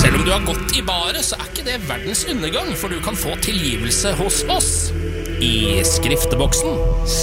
Selv om du har gått i baret, så ikke det verdens undergang, for du kan få tilgivelse hos oss i skrifteboksen.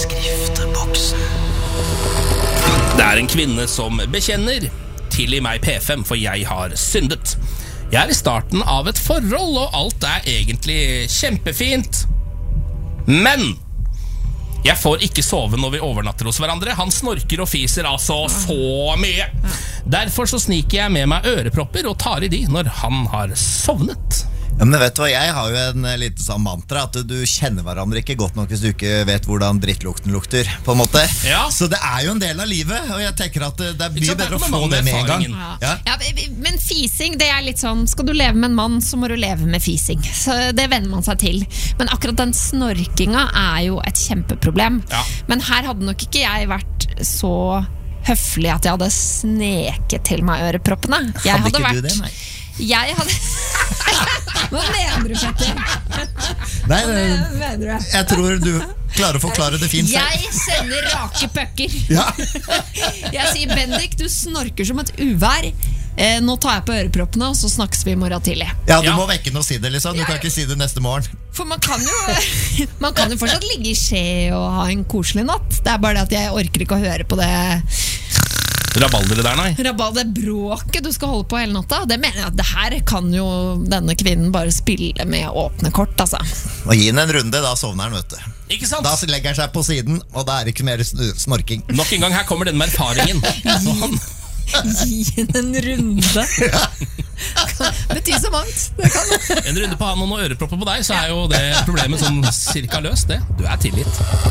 Det en kvinne som bekjenner: tilgi meg P5, for jeg har syndet. Jeg i starten av et forhold, og alt egentlig kjempefint. Men jeg får ikke sove når vi overnatter hos hverandre. Han snorker og fiser altså så mye. Derfor så sniker jeg med meg ørepropper og tar i de når han har sovnet. Ja, men vet du hva, jeg har jo en lite sånn mantra at du kjenner hverandre ikke godt nok hvis du ikke vet hvordan drittlukten lukter, på en måte. Ja. Så det jo en del av livet, og jeg tenker at det mye bedre å få det med en gang. Ja. Ja, men fising, det litt sånn, skal du leve med en mann, så må du leve med fising. Så det venner man seg til. Men akkurat den snorkinga jo et kjempeproblem. Ja. Men her hadde nok ikke jeg vært så høflig at jeg hadde sneket til meg øreproppene. Hadde ikke du det, nei? Jeg hadde... Hva mener du, Petter? Nei, mener du? jeg tror du klarer å forklare det fint selv. Jeg sender rake pøkker. Ja. Jeg sier, Bendik, du snorker som et uvær. Nå tar jeg på øreproppene, og så snakkes vi i morgen tidlig. Ja, du må vekke noe å si det, liksom. Du kan ikke si det neste morgen. For man kan jo fortsatt ligge i skje og ha en koselig natt. Det bare det at jeg orker ikke å høre på det rabaldere der, nei. Det bråket du skal holde på hele natta. Det mener jeg at det her kan jo denne kvinnen bare spille med åpne kort, altså. Og gi den en runde, da sovner den, vet du. Ikke sant? Da legger han seg på siden, og da det ikke mer snorking. Nok en gang, her kommer den med erfaringen. Gi den en runde. Betyr så mangt. En runde på han og noen ørepropper på deg, så jo det problemet sånn cirka løst, det. Du tilgitt.